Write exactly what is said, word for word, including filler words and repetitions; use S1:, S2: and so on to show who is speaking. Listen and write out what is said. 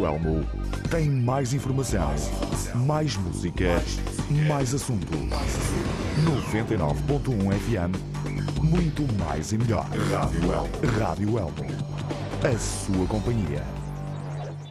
S1: Elmo tem mais informação, mais música, mais assunto. noventa e nove ponto um F M, muito mais e melhor. Rádio Elmo. Rádio Elmo. A sua companhia.